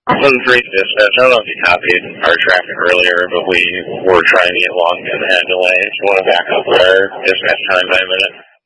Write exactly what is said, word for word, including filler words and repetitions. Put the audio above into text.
One three dispatch. I don't know if you copied our traffic earlier, but we were trying to get long in the head delay. If you want to back up there, dispatch time by a minute.